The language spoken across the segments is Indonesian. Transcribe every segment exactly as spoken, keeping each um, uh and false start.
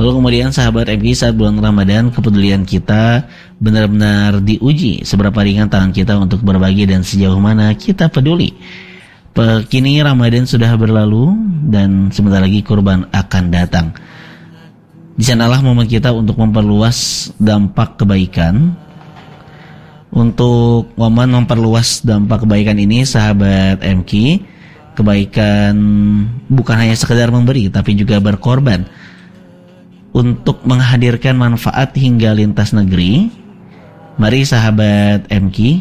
Lalu kemudian sahabat M K, saat bulan Ramadan kepedulian kita benar-benar diuji. Seberapa ringan tangan kita untuk berbagi dan sejauh mana kita peduli. Kini Ramadan sudah berlalu dan sebentar lagi kurban akan datang. Di sanalah momen kita untuk memperluas dampak kebaikan. Untuk momen memperluas dampak kebaikan ini, sahabat M K, kebaikan bukan hanya sekedar memberi tapi juga berkorban. Untuk menghadirkan manfaat hingga lintas negeri, mari sahabat M K,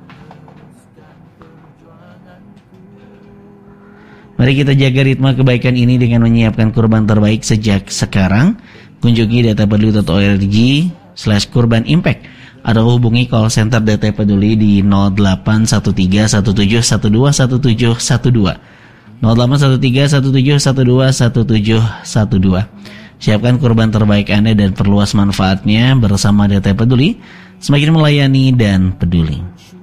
mari kita jaga ritme kebaikan ini dengan menyiapkan kurban terbaik sejak sekarang. Kunjungi data peduli titik org slash kurban impact atau hubungi call center Data Peduli di nol delapan satu tiga satu tujuh satu dua satu tujuh satu dua nol delapan satu tiga satu tujuh satu dua satu tujuh satu dua. Siapkan kurban terbaik Anda dan perluas manfaatnya bersama Data Peduli, semakin melayani dan peduli.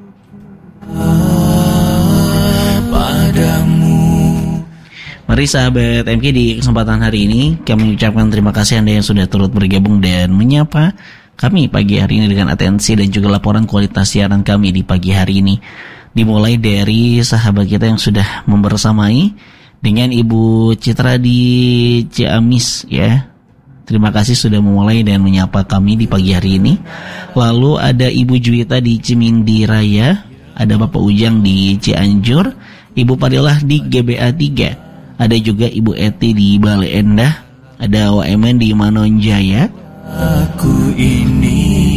Mari sahabat M K, di kesempatan hari ini kami mengucapkan terima kasih Anda yang sudah turut bergabung dan menyapa kami pagi hari ini dengan atensi dan juga laporan kualitas siaran kami di pagi hari ini. Dimulai dari sahabat kita yang sudah membersamai dengan Ibu Citra di Ciamis, ya. Terima kasih sudah memulai dan menyapa kami di pagi hari ini. Lalu ada Ibu Juwita di Cimindi Raya, ada Bapak Ujang di Cianjur, Ibu Padilah di G B A tiga, ada juga Ibu Eti di Bale Endah, ada W M N di Manonjaya. Aku ini.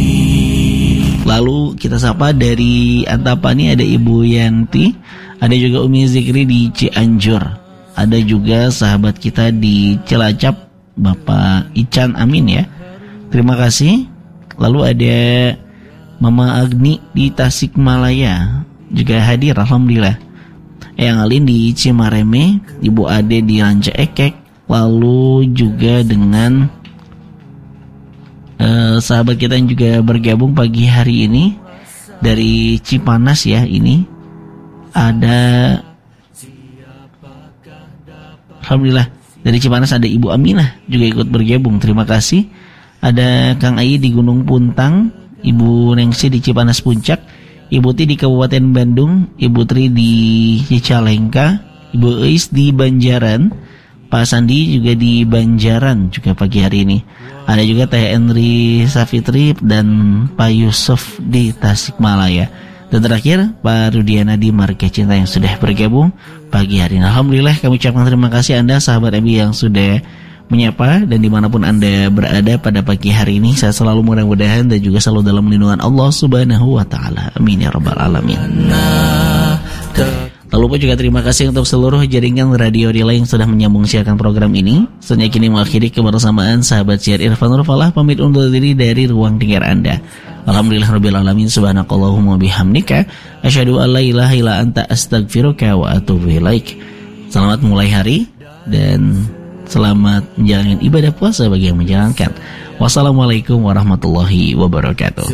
Lalu kita sapa dari Antapani ada Ibu Yanti, ada juga Umi Zikri di Cianjur. Ada juga sahabat kita di Cilacap, Bapak Ican Amin, ya. Terima kasih. Lalu ada Mama Agni di Tasikmalaya juga hadir, alhamdulillah. Eyang Alin di Cimareme, Ibu Ade di Ranca Ekek. Lalu juga dengan uh, sahabat kita yang juga bergabung pagi hari ini dari Cipanas, ya. Ini ada, alhamdulillah, dari Cipanas ada Ibu Aminah juga ikut bergabung. Terima kasih. Ada Kang Ayi di Gunung Puntang, Ibu Nengsi di Cipanas Puncak, Ibu Ti di Kabupaten Bandung, Ibu Tri di Cicalengka, Ibu Eis di Banjaran, Pak Sandi juga di Banjaran juga pagi hari ini. Ada juga Teh Henry Safitri dan Pak Yusuf di Tasikmalaya. Dan terakhir Pak Rudiana di Marga Cinta yang sudah bergabung pagi hari ini. Alhamdulillah kami ucapkan terima kasih Anda sahabat M B yang sudah menyapa, dan dimanapun Anda berada pada pagi hari ini, saya selalu mudah-mudahan dan juga selalu dalam lindungan Allah Subhanahu wa Ta'ala. Amin ya Rabbal Alamin. Lalu pun juga terima kasih untuk seluruh jaringan radio relay yang sudah menyambung siarkan program ini. Selanjutnya kini mengakhiri kebersamaan sahabat siar Irfanul Falah pamit undur diri dari ruang dengar Anda. Alhamdulillah Rabbil Alamin, subhanakallahumma bihamdika asyhadu an la ilaha illa anta astaghfiruka wa atubu ilaik. Selamat mulai hari dan selamat menjalankan ibadah puasa bagi yang menjalankan. Wassalamualaikum warahmatullahi wabarakatuh.